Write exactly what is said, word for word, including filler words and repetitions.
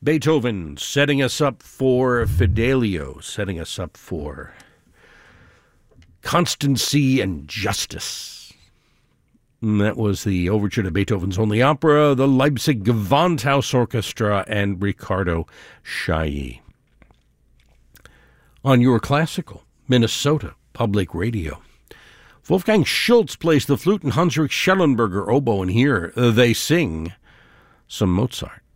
Beethoven setting us up for Fidelio, setting us up for Constancy and Justice. And that was the overture to Beethoven's Only Opera, the Leipzig Gewandhaus Orchestra, and Ricardo Chailly. On your classical, Minnesota Public Radio, Wolfgang Schultz plays the flute and Hans-Ulrich Schellenberger oboe, and here they sing some Mozart.